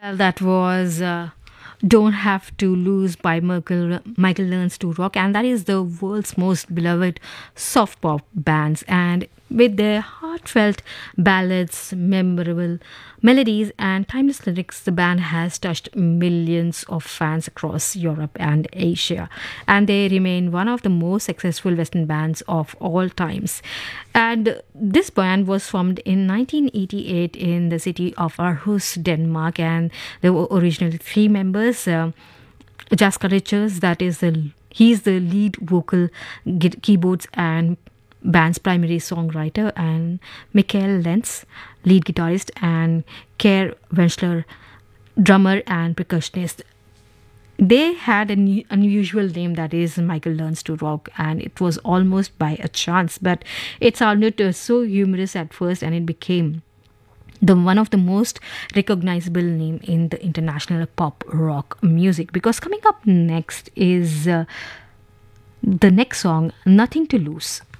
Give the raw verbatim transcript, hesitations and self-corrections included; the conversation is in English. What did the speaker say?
Well, that was uh, Don't Have to Lose by Michael, Michael Learns to Rock, and that is the world's most beloved soft pop bands. And with their heartfelt ballads, memorable melodies, and timeless lyrics, the band has touched millions of fans across Europe and Asia. And they remain one of the most successful Western bands of all times. And this band was formed in nineteen eighty-eight in the city of Aarhus, Denmark, and there were originally three members. Uh, Jaska Richards, that is the he's the lead vocal, gui- keyboards, and band's primary songwriter, and Michael Lenz, lead guitarist, and Kerr Wenschler, drummer and percussionist. They had an u- unusual name, that is Michael Learns to Rock, and it was almost by a chance, but it sounded uh, so humorous at first, and it became the one of the most recognizable name in the international pop rock music. Because coming up next is uh, the next song, Nothing to Lose.